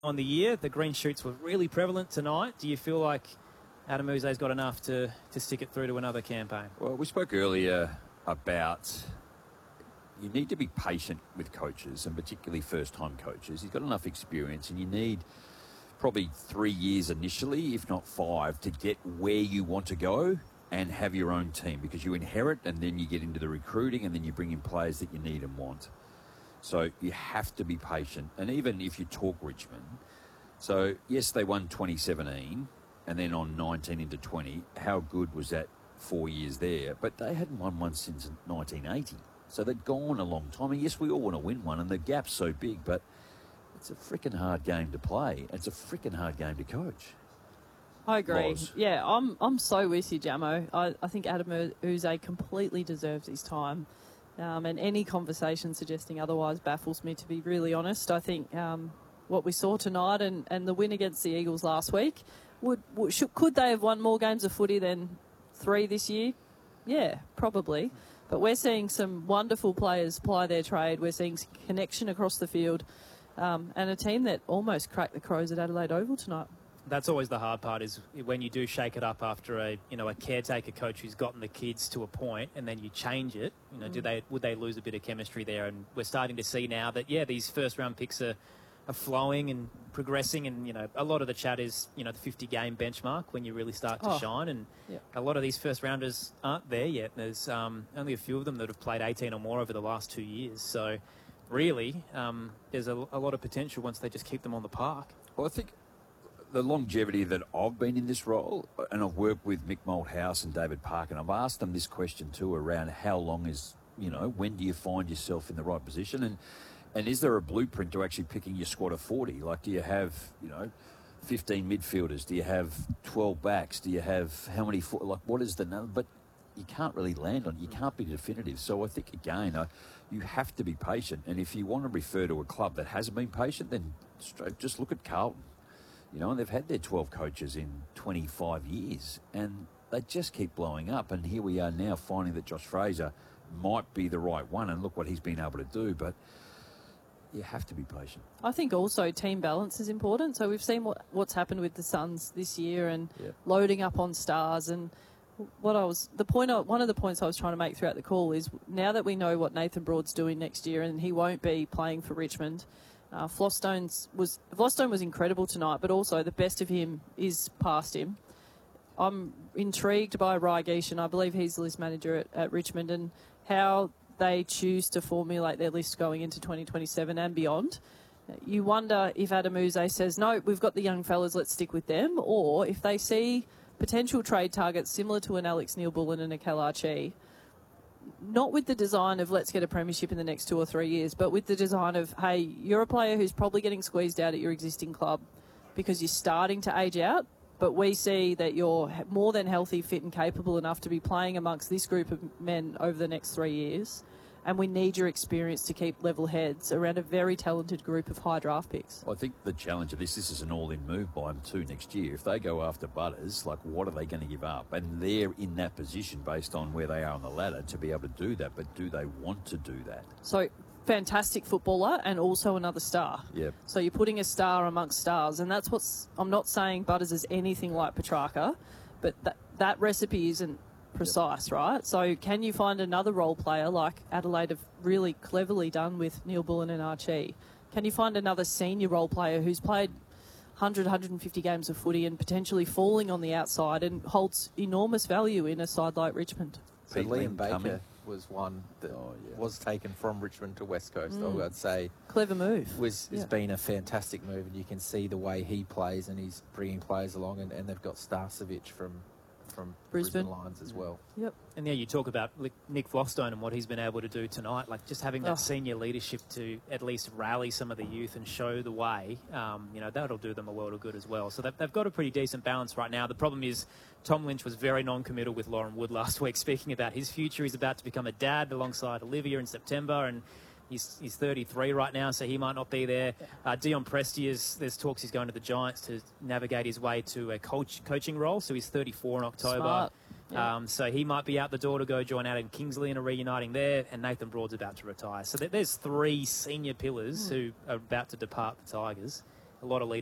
on the year. The green shoots were really prevalent tonight. Do you feel like Adamuze's got enough to stick it through to another campaign? Well, we spoke earlier about you need to be patient with coaches, and particularly first-time coaches. He's got enough experience, and you need probably 3 years initially, if not 5, to get where you want to go and have your own team, because you inherit and then you get into the recruiting and then you bring in players that you need and want. So you have to be patient. And even if you talk Richmond, so yes, they won 2017 and then on 19 into 20. How good was that 4 years there? But they hadn't won one since 1980. So they'd gone a long time. And yes, we all want to win one and the gap's so big, but it's a freaking hard game to play. It's a freaking hard game to coach. I agree. Loz. Yeah, I'm so with you, Jamo. I think Adamuze completely deserves his time. And any conversation suggesting otherwise baffles me, to be really honest. I think what we saw tonight and the win against the Eagles last week, could they have won more games of footy than 3 this year? Yeah, probably. But we're seeing some wonderful players ply their trade. We're seeing connection across the field. And a team that almost cracked the Crows at Adelaide Oval tonight. That's always the hard part, is when you do shake it up after a caretaker coach who's gotten the kids to a point, and then you change it. Would they lose a bit of chemistry there? And we're starting to see now that these first round picks are flowing and progressing, and a lot of the chat is the 50-game benchmark when you really start to shine, and a lot of these first rounders aren't there yet. There's only a few of them that have played 18 or more over the last 2 years. So really, there's a lot of potential once they just keep them on the park. Well, I think the longevity that I've been in this role, and I've worked with Mick Malthouse and David Park, and I've asked them this question too around how long is, when do you find yourself in the right position? And is there a blueprint to actually picking your squad of 40? Like, do you have, 15 midfielders? Do you have 12 backs? Do you have how many what is the number? But you can't really land on it. You can't be definitive. So I think, again, you have to be patient. And if you want to refer to a club that hasn't been patient, then just look at Carlton. And they've had their 12 coaches in 25 years, and they just keep blowing up. And here we are now finding that Josh Fraser might be the right one, and look what he's been able to do. But you have to be patient. I think also team balance is important. So we've seen what's happened with the Suns this year, and loading up on stars. And one of the points I was trying to make throughout the call is, now that we know what Nathan Broad's doing next year, and he won't be playing for Richmond. Flostone was incredible tonight, but also the best of him is past him. I'm intrigued by Rai Geeshan. I believe he's the list manager at Richmond, and how they choose to formulate their list going into 2027 and beyond. You wonder if Adamuze says, no, we've got the young fellas, let's stick with them, or if they see potential trade targets similar to an Alex Neil-Bullen and a Kel Archie, not with the design of let's get a premiership in the next 2 or 3 years, but with the design of, hey, you're a player who's probably getting squeezed out at your existing club because you're starting to age out, but we see that you're more than healthy, fit and capable enough to be playing amongst this group of men over the next 3 years. And we need your experience to keep level heads around a very talented group of high draft picks. I think the challenge of this is an all-in move by them too next year. If they go after Butters, what are they going to give up? And they're in that position based on where they are on the ladder to be able to do that. But do they want to do that? So, fantastic footballer and also another star. Yep. So you're putting a star amongst stars. And that's I'm not saying Butters is anything like Petrarca, but that recipe isn't precise, right? So can you find another role player like Adelaide have really cleverly done with Neil-Bullen and Archie? Can you find another senior role player who's played 100, 150 games of footy and potentially falling on the outside and holds enormous value in a side like Richmond? So Liam Baker was one that was taken from Richmond to West Coast. I'd say clever move. Has been a fantastic move, and you can see the way he plays, and he's bringing players along, and they've got Starcevic from Brisbane Lions as well. Yep. And you talk about Nick Flostone and what he's been able to do tonight, just having that senior leadership to at least rally some of the youth and show the way, that'll do them a world of good as well. So they've got a pretty decent balance right now. The problem is Tom Lynch was very non-committal with Lauren Wood last week, speaking about his future. He's about to become a dad alongside Olivia in September, and He's 33 right now, so he might not be there. Dion Prestius, there's talks he's going to the Giants to navigate his way to a coaching role, so he's 34 in October. Smart. Yeah. So he might be out the door to go join Adam Kingsley in a reuniting there, and Nathan Broad's about to retire. So there's 3 senior pillars who are about to depart the Tigers. a lot of leadership.